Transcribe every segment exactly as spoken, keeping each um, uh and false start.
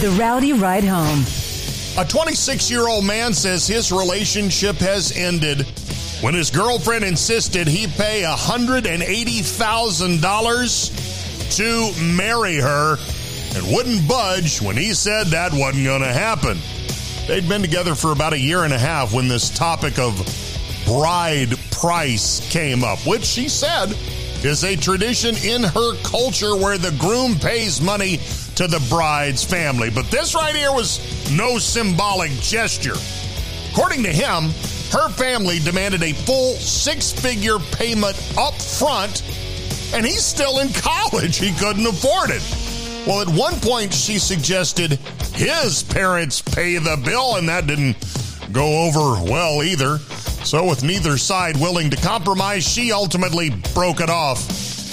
The Rowdy Ride Home. A twenty-six-year-old man says his relationship has ended when his girlfriend insisted he pay one hundred eighty thousand dollars to marry her and wouldn't budge when he said that wasn't going to happen. They'd been together for about a year and a half when this topic of bride price came up, which she said is a tradition in her culture where the groom pays money to the bride's family. But this right here was no symbolic gesture. According to him, her family demanded a full six-figure payment up front, and he's still in college. He couldn't afford it. Well, at one point, she suggested his parents pay the bill, and that didn't go over well either. So with neither side willing to compromise, she ultimately broke it off.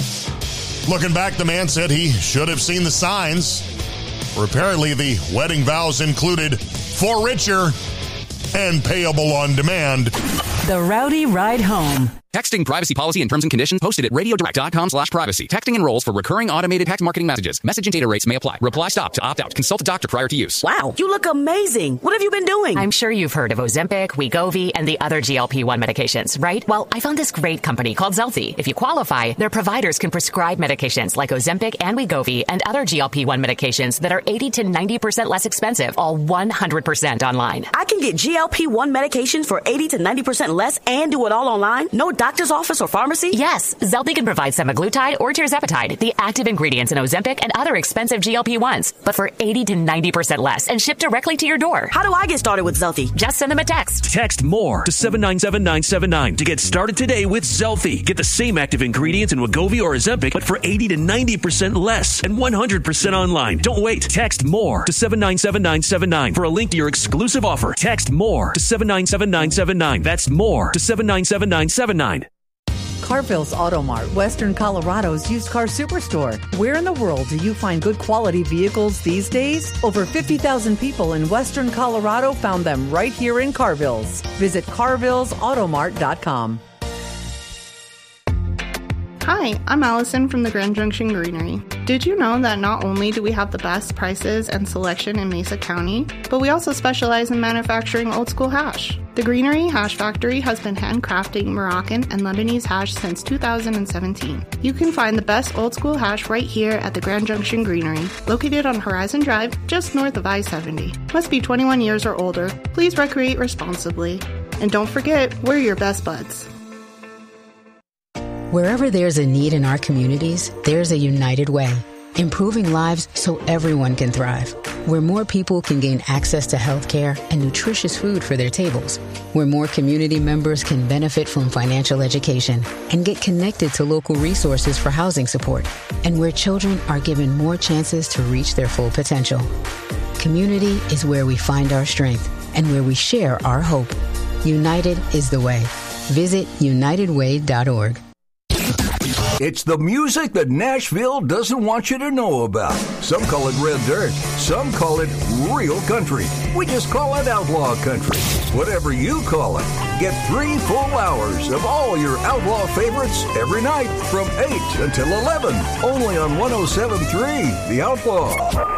Looking back, the man said he should have seen the signs, where apparently the wedding vows included for richer and payable on demand. The Rowdy Ride Home. Texting privacy policy and terms and conditions posted at radiodirect.com slash privacy. Texting enrolls for recurring automated text marketing messages. Message and data rates may apply. Reply stop to opt out. Consult a doctor prior to use. Wow, you look amazing. What have you been doing? I'm sure you've heard of Ozempic, Wegovy, and the other G L P one medications, right? Well, I found this great company called Zelty. If you qualify, their providers can prescribe medications like Ozempic and Wegovy and other G L P one medications that are eighty to ninety percent less expensive, all one hundred percent online. I can get G L P one medications for eighty to ninety percent less and do it all online? No doctor's office or pharmacy? Yes, Zelty can provide semaglutide or tirzepatide, the active ingredients in Ozempic and other expensive G L P ones, but for eighty to ninety percent less and shipped directly to your door. How do I get started with Zelty? Just send them a text. Text MORE to seven nine seven nine seven nine to get started today with Zelty. Get the same active ingredients in Wegovy or Ozempic, but for eighty to ninety percent less and one hundred percent online. Don't wait. Text MORE to seven nine seven nine seven nine for a link to your exclusive offer. Text MORE to seven nine seven nine seven nine. That's MORE to seven nine seven nine seven nine. Carville's Auto Mart, Western Colorado's used car superstore. Where in the world do you find good quality vehicles these days? Over fifty thousand people in Western Colorado found them right here in Carville's. Visit carvilles auto mart dot com. Hi, I'm Allison from the Grand Junction Greenery. Did you know that not only do we have the best prices and selection in Mesa County, but we also specialize in manufacturing old school hash? The Greenery Hash Factory has been handcrafting Moroccan and Lebanese hash since two thousand seventeen. You can find the best old school hash right here at the Grand Junction Greenery, located on Horizon Drive, just north of I seventy. Must be twenty-one years or older. Please recreate responsibly. And don't forget, we're your best buds. Wherever there's a need in our communities, there's a United Way, improving lives so everyone can thrive. Where more people can gain access to health care and nutritious food for their tables. Where more community members can benefit from financial education and get connected to local resources for housing support. And where children are given more chances to reach their full potential. Community is where we find our strength and where we share our hope. United is the way. Visit united way dot org. It's the music that Nashville doesn't want you to know about. Some call it red dirt. Some call it real country. We just call it outlaw country. Whatever you call it. Get three full hours of all your outlaw favorites every night from eight until eleven. Only on one oh seven point three The Outlaw.